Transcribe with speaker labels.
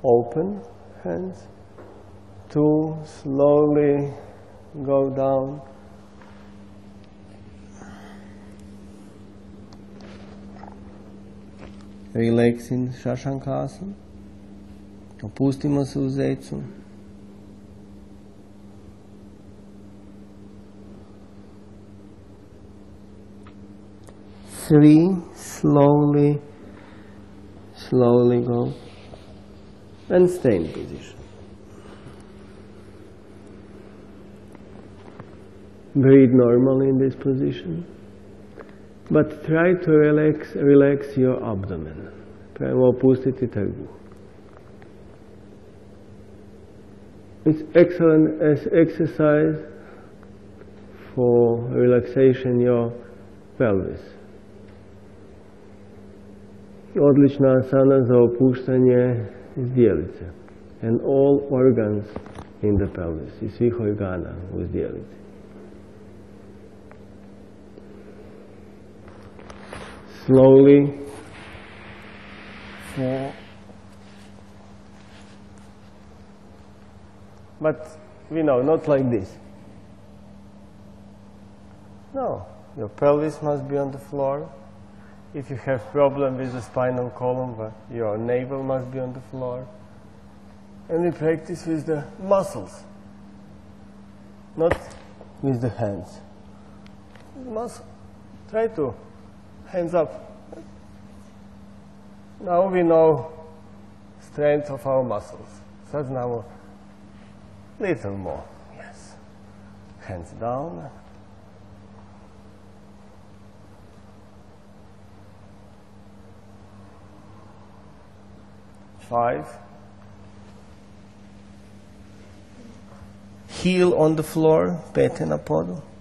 Speaker 1: open hands. 2, slowly go down. Relax in Shashankasana. Opustimo se u zecu. 3, slowly go and stay in position. Breathe normally in this position, but try to relax your abdomen. Prema opustiti trbuh. It's excellent exercise for relaxation your pelvis. Odlična asana za opuštanje zdjelice and all organs in the pelvis, i svih organa u zdjelici. Slowly 4. But we know, not like this. No, your pelvis must be on the floor. If you have problem with the spinal column, your navel must be on the floor. And we practice with the muscles, not with the hands. Muscle. Try to, hands up. Now we know strength of our muscles. Sad znamo little more. Yes. Hands down. 5. Heel on the floor, pete na podu.